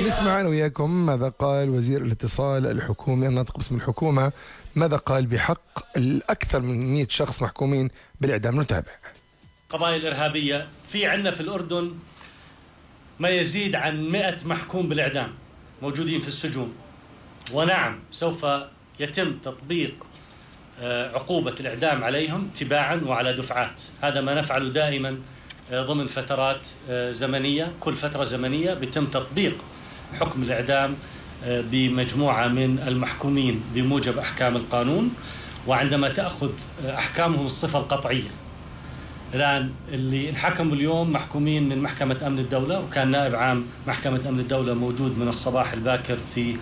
نسمع أنا وياكم ماذا قال وزير الاتصال الحكومي الناطق باسم الحكومة، ماذا قال بحق الأكثر من 100 شخص محكومين بالإعدام. نتابع. القضايا الإرهابية في عندنا في الأردن ما يزيد عن 100 محكوم بالإعدام موجودين في السجون، ونعم سوف يتم تطبيق عقوبة الإعدام عليهم تباعا وعلى دفعات. هذا ما نفعله دائما ضمن فترات زمنية، كل فترة زمنية بيتم تطبيق حكم الإعدام بمجموعة من المحكومين بموجب أحكام القانون، وعندما تأخذ أحكامهم الصفة القطعية. الآن اللي انحكموا اليوم محكومين من محكمة أمن الدولة، وكان نائب عام محكمة أمن الدولة موجود من الصباح الباكر في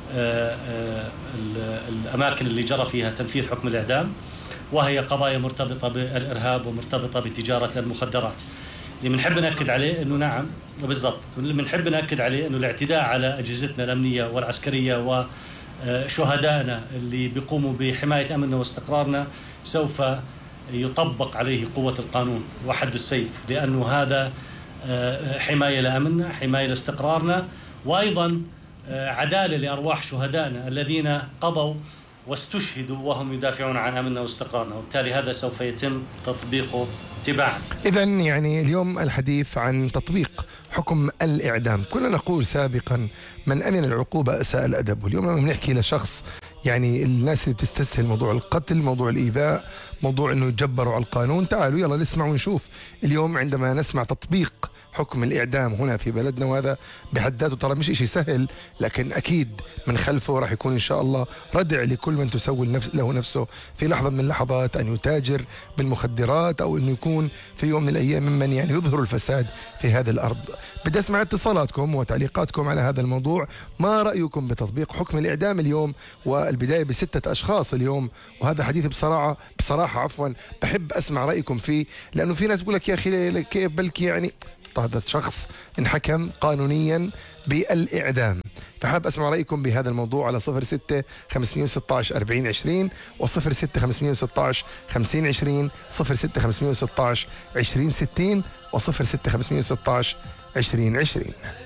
الأماكن اللي جرى فيها تنفيذ حكم الإعدام، وهي قضايا مرتبطة بالإرهاب ومرتبطة بتجارة المخدرات. اللي بنحب نأكد عليه أنه نعم بالضبط، اللي بنحب نأكد عليه أنه الاعتداء على أجهزتنا الأمنية والعسكرية وشهدائنا اللي بيقوموا بحماية أمننا واستقرارنا سوف يطبق عليه قوة القانون وحد السيف، لأنه هذا حماية لأمننا، حماية لاستقرارنا، وأيضا عدالة لأرواح شهدائنا الذين قضوا واستشهدوا وهم يدافعون عن أمننا واستقرارنا، وبالتالي هذا سوف يتم تطبيقه تباعا. إذن يعني اليوم الحديث عن تطبيق حكم الإعدام. كنا نقول سابقا من أمن العقوبة أساء الأدب، واليوم لما بنحكي لشخص يعني الناس اللي بتستسهل موضوع القتل، موضوع الإيذاء، موضوع أنه يتجبروا على القانون، تعالوا يلا نسمع ونشوف. اليوم عندما نسمع تطبيق حكم الإعدام هنا في بلدنا، وهذا بحد ذاته ترى مش إشي سهل، لكن أكيد من خلفه راح يكون إن شاء الله ردع لكل من تسول له نفسه في لحظة من اللحظات أن يتاجر بالمخدرات أو أنه يكون في يوم من الأيام ممن يعني يظهر الفساد في هذه الأرض. بدي أسمع اتصالاتكم وتعليقاتكم على هذا الموضوع. ما رأيكم بتطبيق حكم الإعدام اليوم، والبداية ب6 أشخاص اليوم، وهذا حديث بصراحة بحب أسمع رأيكم فيه، لأنه في ناس بقول لك يا أخي كيف بلكي يعني هذا الشخص انحكم قانونيا بالإعدام. فحاب أسمع رأيكم بهذا الموضوع على 06 516 40 20 و 06 516 50 20 06 516 20 60 و 06 516 20 20.